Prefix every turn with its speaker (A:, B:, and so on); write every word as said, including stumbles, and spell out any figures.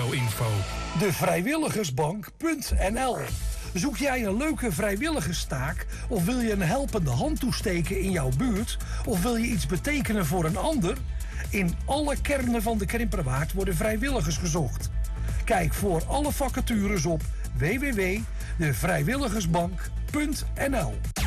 A: jouw info.
B: de vrijwilligersbank punt n l. Zoek jij een leuke vrijwilligerstaak of wil je een helpende hand toesteken in jouw buurt of wil je iets betekenen voor een ander? In alle kernen van de Krimperwaard worden vrijwilligers gezocht. Kijk voor alle vacatures op w w w punt de vrijwilligersbank punt n l.